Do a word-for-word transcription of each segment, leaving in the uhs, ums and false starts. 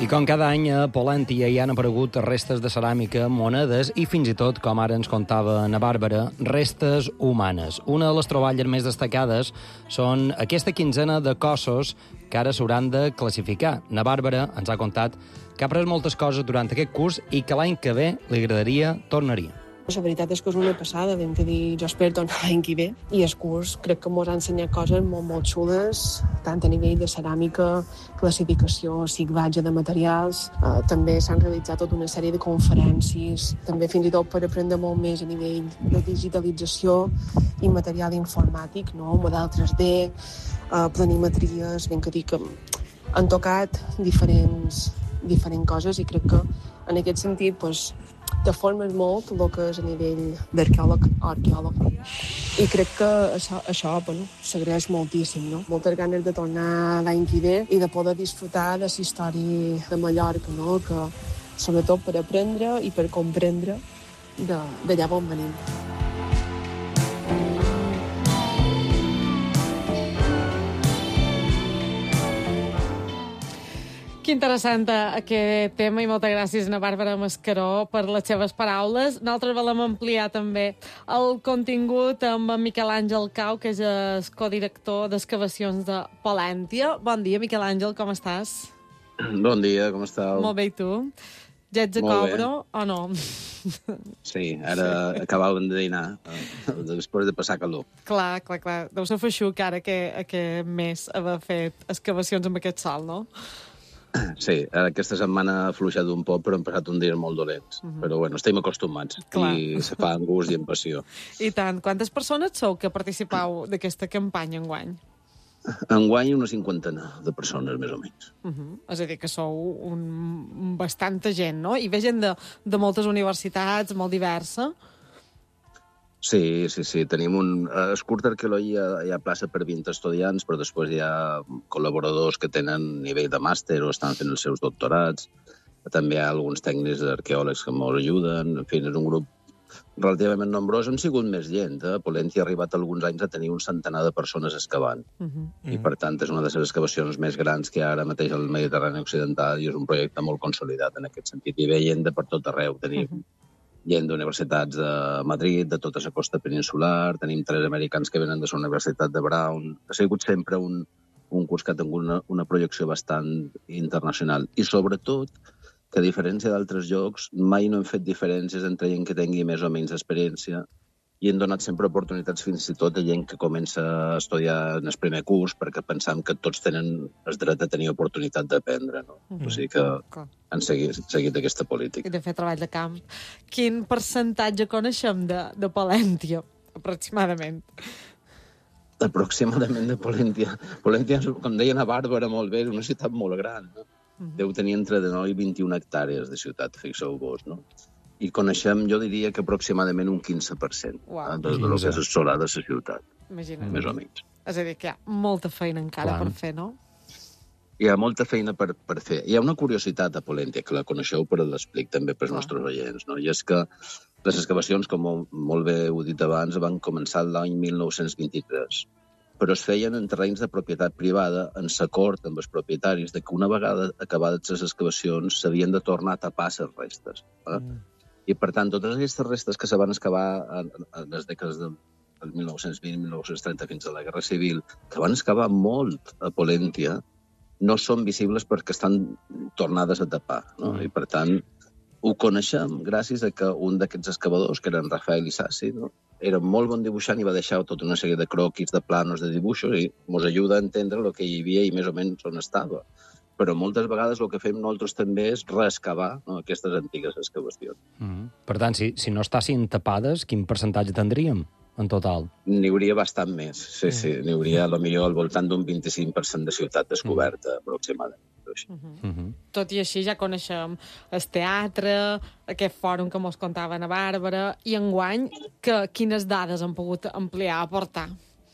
I com cada any a Polèntia hi han aparegut restes de ceràmica, monedes i fins i tot, com ara ens contava na Bàrbara, restes humanes. Una de les troballes més destacades són aquesta quinzena de cossos que ara s'hauran de classificar. Na Bàrbara ens ha contat que ha après moltes coses durant aquest curs i que l'any que ve li agradaria tornaria. La veritat és que és una passada, vam que dir, jo espero tornar l'any que ve. I el curs crec que ens ha ensenyat coses molt, molt xules, tant a nivell de ceràmica, classificació, ciclatge de materials. Eh, també s'han realitzat tota una sèrie de conferències, també fins i tot per aprendre molt més a nivell de digitalització i material informàtic, no? Model tres D, eh, planimetries, vam que dir que han tocat diferents, diferents coses i crec que en aquest sentit pues, te formes molt el que és a nivell d'arqueòleg arqueòleg. I crec que això, això bueno, s'agraeix moltíssim, no? Moltes ganes de tornar l'any que ve i de poder disfrutar de la història de Mallorca, no? Que, sobretot per aprendre i per comprendre d'allà on venim. Que interessant aquest tema i moltes gràcies a Bàrbara Mascaró per les seves paraules. Nosaltres volem ampliar també el contingut amb en Miquel Àngel Cau, que és el codirector d'excavacions de Polèntia. Bon dia, Miquel Àngel, com estàs? Bon dia, com estàu? Molt bé, i tu? Ja ets a Cobro o no? Sí, ara sí. Acabàvem de dinar, després de passar calor. Clar, clar, clar. Deu ser feixuc ara que aquest mes haver fet excavacions amb aquest sol, no? Sí, aquesta setmana ha fluixat un poc, però hem passat un dia molt dolents. Uh -huh. Però bueno, estem acostumats. Clar. I se fa amb gust i amb passió. I tant. Quantes persones sou que participau d'aquesta campanya enguany? Enguany una cinquantena de persones, més o menys. Uh -huh. És a dir, que sou un... bastanta gent, no? I ve gent de, de moltes universitats, molt diversa. Sí, sí, sí. Tenim un... A Escurt d'Arqueologia hi ha plaça per vint estudiants, però després hi ha col·laboradors que tenen nivell de màster o estan fent els seus doctorats. També hi ha alguns tècnics arqueòlegs que molt ajuden. En fi, és un grup relativament nombrós. Hem sigut més gent. Eh? Polèntia ha arribat alguns anys a tenir un centenar de persones excavant. Uh -huh. I, per tant, és una de les excavacions més grans que hi ha ara mateix al Mediterrani Occidental i és un projecte molt consolidat en aquest sentit. I ve gent de per tot arreu. Tenim... Uh -huh. gent d'universitats de Madrid, de tota la costa peninsular, tenim tres americans que venen de la Universitat de Brown. Ha sigut sempre un, un curs que ha tingut una, una projecció bastant internacional. I sobretot, que a diferència d'altres llocs, mai no hem fet diferències entre gent que tingui més o menys experiència i hem donat sempre oportunitats fins i tot a gent que comença a estudiar en el primer curs perquè pensam que tots tenen el dret a tenir oportunitat d'aprendre. No? Mm-hmm. O sigui que han seguit, seguit aquesta política. I de fer treball de camp. Quin percentatge coneixem de, de Polèntia, aproximadament? Aproximadament de Polèntia. Polèntia, com deia na Bàrbara molt bé, és una ciutat molt gran. No? Mm-hmm. Deu tenir entre dinou i vint-i-una hectàrees de ciutat, fixeu-vos, no? I coneixem, jo diria que aproximadament un quinze per cent wow. de, de lo que és el solar de la ciutat. Imagina't. Més o menys. És a dir, que hi ha molta feina encara Clar. per fer, no? Hi ha molta feina per, per fer. Hi ha una curiositat a Polèntia, que la coneixeu, però l'explic també pels Clar. nostres oients, no? I és que les excavacions, com molt bé heu dit abans, van començar l'any mil nou-cents vint-i-tres, però es feien en terrenys de propietat privada, en l'acord amb els propietaris, de que una vegada acabades les excavacions s'havien de tornar a tapar les restes. Eh? Mm. I, per tant, totes aquestes restes que se van excavar en, en les dècades del mil nou-cents vint mil nou-cents trenta fins a la Guerra Civil, que van excavar molt a Polèntia, no són visibles perquè estan tornades a tapar. No? I, per tant, ho coneixem gràcies a que un d'aquests excavadors, que era en Rafael Isasi, no? era molt bon dibuixant i va deixar tota una sèrie de croquis, de planos, de dibuixos, i ens ajuda a entendre el que hi havia i més o menys on estava. Però moltes vegades el que fem nosaltres també és reexcavar no, aquestes antigues excavacions. Mm-hmm. Per tant, si, si no estassin tapades, quin percentatge tindríem en total? N'hi hauria bastant més, sí, mm. sí. N'hi hauria potser al voltant d'un vint-i-cinc per cent de ciutat descoberta, mm. aproximadament. Mm-hmm. Mm-hmm. Tot i així ja coneixem el teatre, aquest fòrum que mos contava na Bàrbara, i enguany, que, quines dades han pogut ampliar, aportar?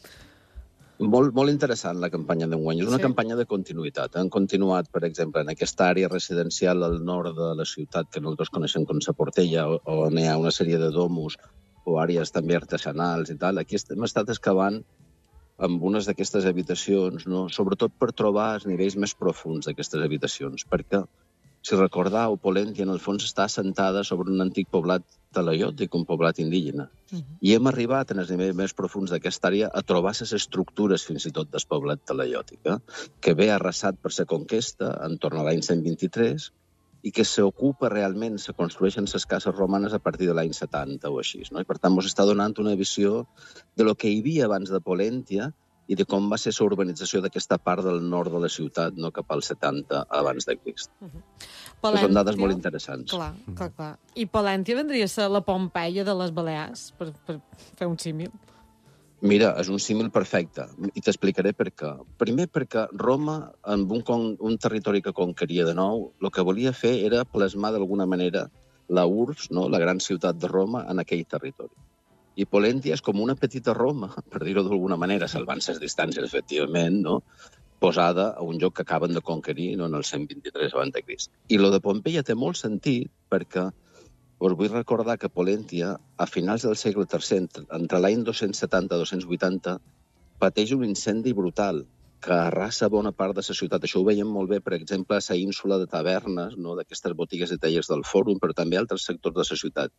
Molt, molt interessant la campanya d'enguany. És una sí. campanya de continuïtat. Han continuat, per exemple, en aquesta àrea residencial al nord de la ciutat, que nosaltres coneixem com la Portella, on hi ha una sèrie de domus o àrees també artesanals i tal. Aquí hem estat excavant amb unes d'aquestes habitacions, no? Sobretot per trobar els nivells més profuns d'aquestes habitacions, perquè si recordeu, Polèntia, en el fons, està assentada sobre un antic poblat talaiòtic, un poblat indígena. Uh-huh. I hem arribat, en els nivells més profuns d'aquesta àrea, a trobar les estructures, fins i tot, del poblat talaiòtic, eh? que ve arrasat per la conquesta, en torn a l'any cent vint-i-tres, i que s'ocupa realment, se construeixen les cases romanes a partir de l'any setanta o així. No? I, per tant, ens està donant una visió de lo que hi havia abans de Polèntia i de com va ser la urbanització d'aquesta part del nord de la ciutat, no cap al setanta abans de Crist. Uh-huh. Polèntia... Són dades molt interessants. Clar, clar, clar. I Polèntia vendria a ser la Pompeia de les Balears, per, per fer un símil? Mira, és un símil perfecte, i t'explicaré per què. Primer perquè Roma, amb un, con... un territori que conqueria de nou, el que volia fer era plasmar d'alguna manera la U R S S, no? La gran ciutat de Roma, en aquell territori. I Polèntia és com una petita Roma, per dir-ho d'alguna manera, salvant les distàncies, efectivament, no? Posada a un lloc que acaben de conquerir, no? En el cent vint-i-tres abans de Crist. I lo de Pompeia té molt sentit perquè us vull recordar que Polèntia, a finals del segle tercer, entre l'any dos-cents setanta i dos-cents vuitanta, pateix un incendi brutal que arrasa bona part de la ciutat. Això ho veiem molt bé, per exemple, a la ínsula de tavernes, no? D'aquestes botigues i tallers del Fòrum, però també altres sectors de la ciutat.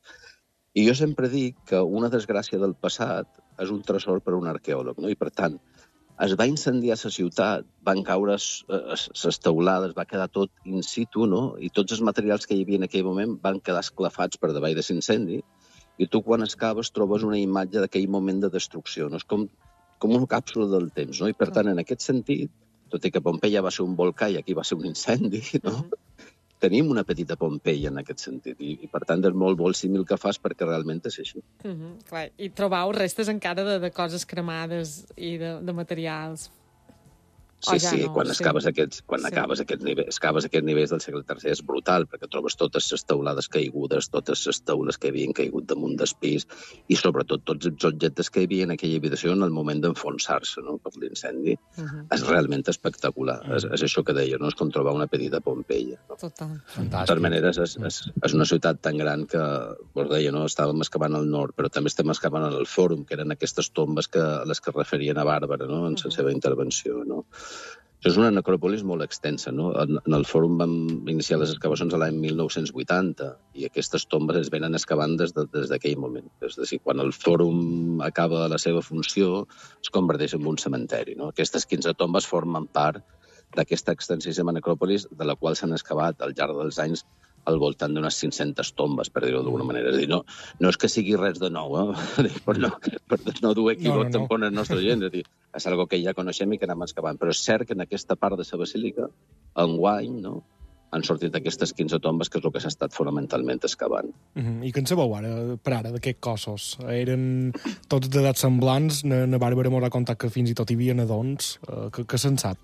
I jo sempre dic que una desgràcia del passat és un tresor per a un arqueòleg, no? I, per tant, es va incendiar la ciutat, van caure les teulades, va quedar tot in situ, no? I tots els materials que hi havia en aquell moment van quedar esclafats per davall de l'incendi, i tu, quan excaves, trobes una imatge d'aquell moment de destrucció, no? És com, com una càpsula del temps, no? I, per tant, en aquest sentit, tot i que Pompeia va ser un volcà i aquí va ser un incendi, no? Uh-huh. Tenim una petita Pompeia en aquest sentit, i, i per tant és molt bo el símil que fas perquè realment és així. Uh-huh, clar. I trobau restes encara de, de coses cremades i de, de materials. Sí, ja sí, no, quan, sí. Escaves aquests, quan sí. acabes aquests nivells, excaves aquests nivells del segle tercer és brutal, perquè trobes totes les teulades caigudes, totes les teules que havien caigut damunt del pis, i sobretot tots els objectes que hi havia en aquella habitació en el moment d'enfonsar-se, no?, per l'incendi. Uh-huh. És realment espectacular. Uh-huh. és, és això que deia, no?, és com trobar una petita Pompeia. No? Total. De totes maneres, és, és, és una ciutat tan gran que, vos deia, no?, estàvem excavant al nord, però també estem excavant al Fòrum, que eren aquestes tombes que, a les que referien a Bàrbara, no?, en la uh-huh. seva intervenció, no? Això és una necròpolis molt extensa, no? En, en el Fòrum vam iniciar les excavacions a l'any mil nou-cents vuitanta i aquestes tombes es venen excavant des de, des d'aquell moment. És a dir, quan el Fòrum acaba la seva funció, es converteix en un cementeri, no? Aquestes quinze tombes formen part d'aquesta extensíssima necròpolis de la qual s'han excavat al llarg dels anys al voltant d'unes cinc-centes tombes, per dir-ho d'alguna manera. És a dir, no, no és que sigui res de nou, eh? per, no, per no dur equívoc no, no, no. tampoc en el nostre gent. És a dir, és algo que ja coneixem i que anem excavant. Però és cert que en aquesta part de la basílica, enguany, no?, han sortit aquestes quinze tombes, que és el que s'ha estat fonamentalment excavant. Uh-huh. I què en sabeu ara, per ara, d'aquests cossos? Eren tots d'edats semblants? Na, na Bàrbara m'haurà contat que fins i tot hi havia nadons. Uh, que, que se'n sap?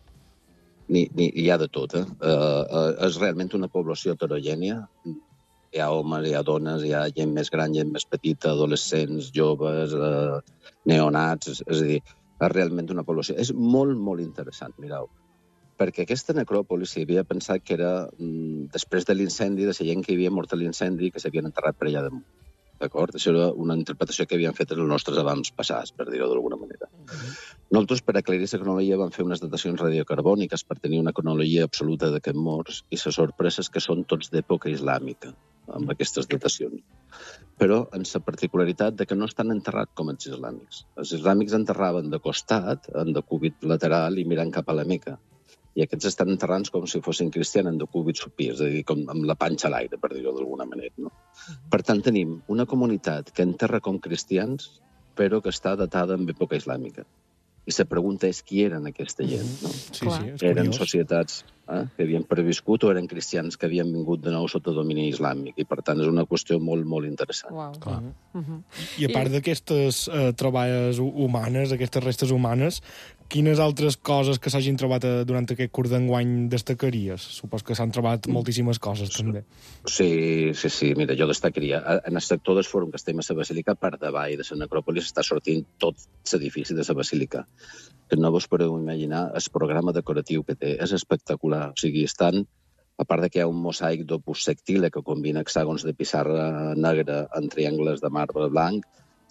Ni, ni, hi ha de tot, eh? Uh, uh, és realment una població heterogènia. Hi ha homes, hi ha dones, hi ha gent més gran, gent més petita, adolescents, joves, uh, neonats, és, és a dir, és realment una població. És molt, molt interessant, mireu, perquè aquesta necròpolis s'hi havia pensat que era, mm, després de l'incendi, de la gent que hi havia mort a l'incendi, que s'havien enterrat per allà damunt. D'acord? Això era una interpretació que havien fet els nostres abans passats, per dir-ho d'alguna manera. Uh-huh. Nosaltres, per aclarir la cronologia, vam fer unes datacions radiocarbòniques per tenir una cronologia absoluta d'aquests morts, i la sorpresa és que són tots d'època islàmica, amb aquestes datacions. Però amb la particularitat de que no estan enterrats com els islàmics. Els islàmics enterraven de costat, en decúbit lateral i mirant cap a la Meca. I aquests estan enterrats com si fossin cristians en decúbit supí, és a dir, com amb la panxa a l'aire, per dir-ho d'alguna manera. No? Per tant, tenim una comunitat que enterra com cristians, però que està datada en època islàmica. I la pregunta és qui eren aquesta gent, no? Sí, sí, és eren curiós. Societats eh, que havien previscut o eren cristians que havien vingut de nou sota domini islàmic. I, per tant, és una qüestió molt, molt interessant. Wow. Clar. Uh-huh. I a part I... d'aquestes uh, troballes humanes, aquestes restes humanes, quines altres coses que s'hagin trobat uh, durant aquest curs d'enguany destacaries? Supos que s'han trobat moltíssimes coses, també. Sí, sí, sí. Mira, jo destacaria. En el sector del Fòrum que estem a la Basílica, per davall de la necròpolis està sortint tot l'edifici de la Basílica. Que no vos podeu imaginar el programa decoratiu que té. És espectacular. O sigui, estan, a part de que hi ha un mosaic d'opus sectile que combina hexàgons de pissarra negra en triangles de marbre blanc,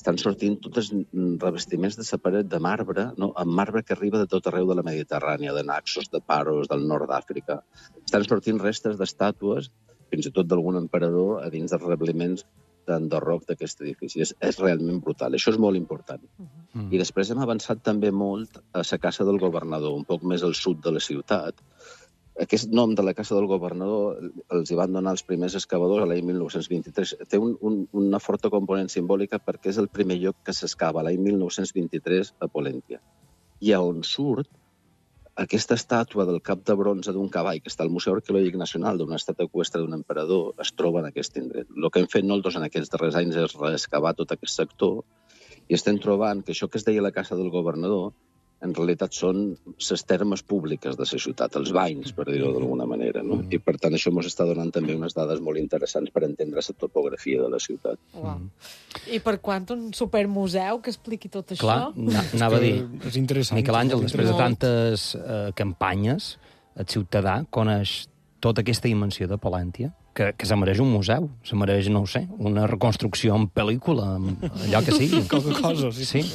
estan sortint tots els revestiments de la paret de marbre, no? Amb marbre que arriba de tot arreu de la Mediterrània, de Naxos, de Paros, del nord d'Àfrica. Estan sortint restes d'estàtues, fins i tot d'algun emperador, a dins dels rebliments d'enderroc d'aquest edifici. És, és realment brutal. Això és molt important. Uh-huh. I després hem avançat també molt a la Casa del Governador, un poc més al sud de la ciutat. Aquest nom de la Casa del Governador els hi van donar els primers excavadors a l'any mil nou-cents vint-i-tres. Té un, un, una forta component simbòlica perquè és el primer lloc que s'excava l'any mil nou-cents vint-i-tres a Polèntia. I a on surt aquesta estàtua del cap de bronze d'un cavall que està al Museu Arqueològic Nacional d'una estat eqüestre d'un emperador es troba en aquest indret. El que hem fet nosaltres en aquests darrers anys és reexcavar tot aquest sector i estem trobant que això que es deia la Casa del Governador en realitat són les termes públiques de la ciutat, els banys, per dir-ho d'alguna manera. No? I per tant això ens està donant també unes dades molt interessants per entendre la topografia de la ciutat. Wow. I per quant un supermuseu que expliqui tot això? Clar, anava a dir, és interessant. Miquel Àngel, després de tantes eh, campanyes, el ciutadà coneix tota aquesta dimensió de Polèntia, que, que se mereix un museu, se mereix, no ho sé, una reconstrucció en pel·lícula, allò que sigui. Qualque cosa, sí. Sí.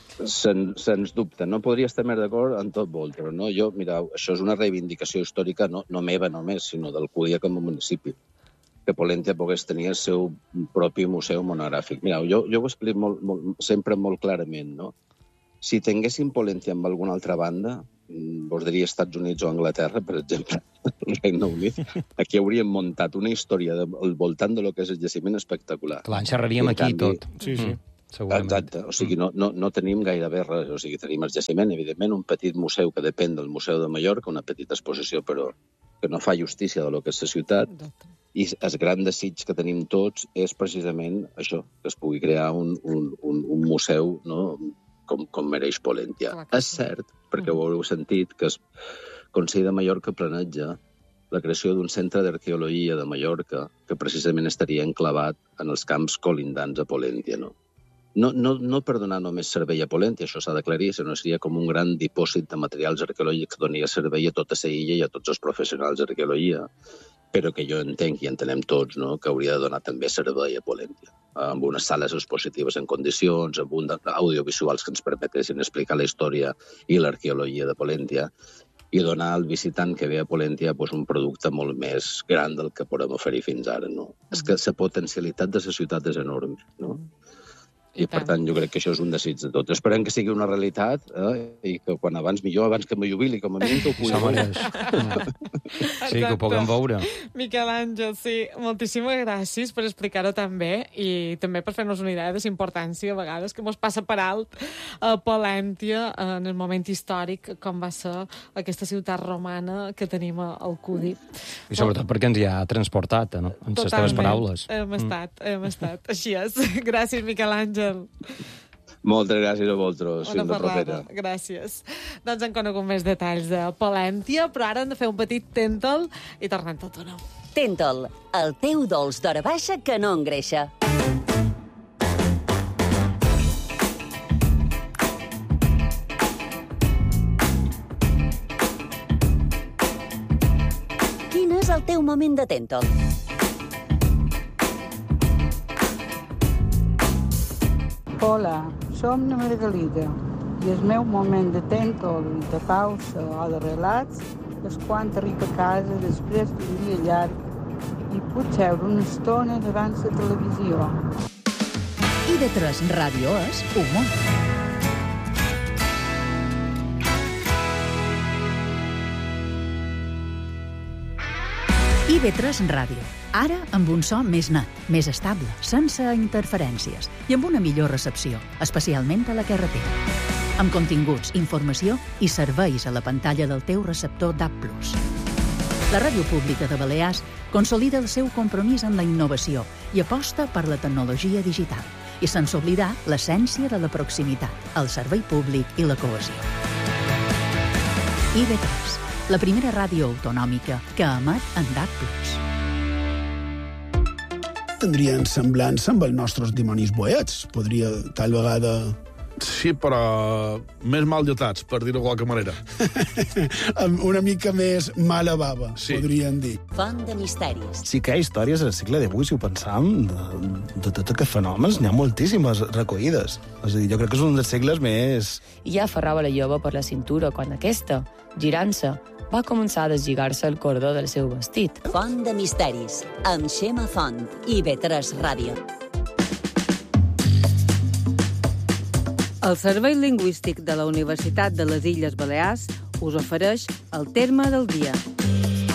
Sen, sens dubte. No podria estar més d'acord en tot volt, però no, jo, mira, això és una reivindicació històrica no, no meva només, sinó del Cúdia com a municipi, que Polèntia pogués tenir el seu propi museu monogràfic. Mira, jo, jo ho explico molt, molt, sempre molt clarament, no? Si tinguéssim Polèntia amb alguna altra banda, vos diria Estats Units o Anglaterra, per exemple, el Regne Unit, aquí hauríem muntat una història de, al voltant de lo que és el jaciment espectacular. Clar, en xerraríem aquí i tot. Sí, sí. Mm. Segurament. Exacte, o sigui, no, no, no tenim gairebé res, o sigui, tenim el jaciment, evidentment, un petit museu que depèn del Museu de Mallorca, una petita exposició, però que no fa justícia de lo que és la ciutat, i el gran desig que tenim tots és precisament això, que es pugui crear un, un, un, un museu, no?, com, com mereix Polèntia. És cert, perquè ho heu sentit, que el Consell de Mallorca planeja la creació d'un centre d'arqueologia de Mallorca que precisament estaria enclavat en els camps colindants a Polèntia, no? No, no, no per donar només servei a Polèntia, això s'ha d'aclarir, sinó seria com un gran dipòsit de materials arqueològics que donaria servei a tota la illa i a tots els professionals d'arqueologia, però que jo entenc i entenem tots, no?, que hauria de donar també servei a Polèntia, amb unes sales expositives en condicions, amb un audiovisuals que ens permetessin explicar la història i l'arqueologia de Polèntia, i donar al visitant que ve a Polèntia pues, un producte molt més gran del que podem oferir fins ara, no? Mm. És que la potencialitat de la ciutat és enorme, no? I, per tant, jo crec que això és un desig de tot. Esperem que sigui una realitat eh? i que quan abans millor, abans que me jubili, com a mínim que ho pugui veure. Sí, que ho puguem veure. Miquel Àngel, sí, moltíssimes gràcies per explicar-ho també i també per fer-nos una idea de la importància a vegades que mos passa per alt a Polèntia en el moment històric com va ser aquesta ciutat romana que tenim al Cudi. I sobretot perquè ens hi ha transportat, no? En les teves paraules. Hem estat, mm. hem estat. Així és. Gràcies, Miquel Àngel. Moltes gràcies a vosaltres. Fins la propera. Gràcies. Doncs hem conegut més detalls de Polèntia, però ara hem de fer un petit tèntol i tornem tot o no. Tèntol, el teu dolç d'hora baixa que no engreixa. Quin és el teu moment de tèntol? Hola, som la Margalida i el meu moment de tèntol, de pausa o de relax és quan arribo a casa després d'un dia llarg i puc seure una estona davant la televisió. I de tres Ràdio és humor. I ve tres Ràdio. Ara amb un so més net, més estable, sense interferències i amb una millor recepció, especialment a la carretera. Amb continguts, informació i serveis a la pantalla del teu receptor D A B plus. La Ràdio Pública de Balears consolida el seu compromís en la innovació i aposta per la tecnologia digital i sense oblidar l'essència de la proximitat, el servei públic i la cohesió. I ve tres, la primera ràdio autonòmica que emet en D A B plus. Tindrien semblança amb els nostres dimonis boets. Podria, tal vegada, Sí, però més mal dotats, per dir-ho de qualque manera. Una mica més mala baba, sí. Podríem dir. Font de misteris. Sí que hi ha històries al segle divuit, si ho pensam, de, de tots aquests fenòmens, n'hi ha moltíssimes recollides. És a dir, jo crec que és un dels segles més... I ja aferrava la jove per la cintura quan aquesta, girant-se, va començar a deslligar-se el cordó del seu vestit. Font de misteris, amb Xema Font i B tres Ràdio. El Servei Lingüístic de la Universitat de les Illes Balears us ofereix el terme del dia.